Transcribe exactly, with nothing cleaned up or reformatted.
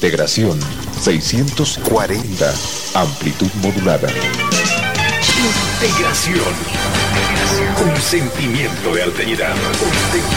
Integración seiscientos cuarenta. Amplitud modulada. Integración. Un sentimiento de alteridad.